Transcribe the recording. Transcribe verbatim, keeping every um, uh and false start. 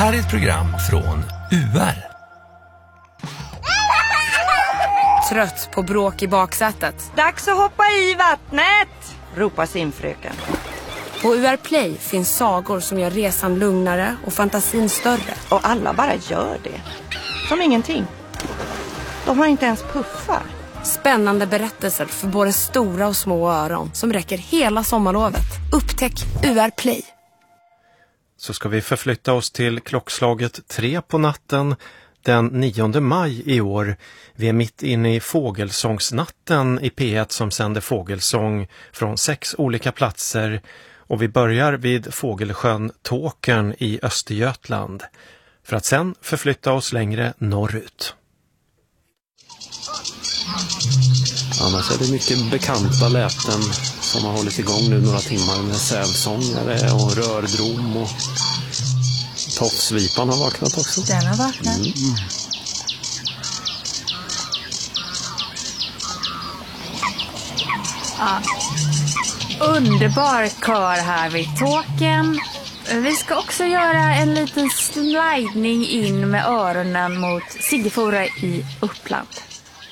här är ett program från U R. Trött på bråk i baksätet. Dags att hoppa i vattnet, ropar simfröken. På U R Play finns sagor som gör resan lugnare och fantasin större. Och alla bara gör det. Som ingenting. De har inte ens puffar. Spännande berättelser för både stora och små öron som räcker hela sommarlovet. Upptäck U R Play. Så ska vi förflytta oss till klockslaget tre på natten den nionde maj i år. Vi är mitt inne i fågelsångsnatten i P ett som sänder fågelsång från sex olika platser. Och vi börjar vid Fågelsjön Tåkern i Östergötland för att sen förflytta oss längre norrut. Annars är det mycket bekanta läten som har hållit igång nu några timmar med sälsångare och rördrom och tofsvipan har vaknat också. Den har vaknat. Mm. Ja. Underbar kör här vid Tåkern. Vi ska också göra en liten slidning in med öronen mot Siggefora i Uppland.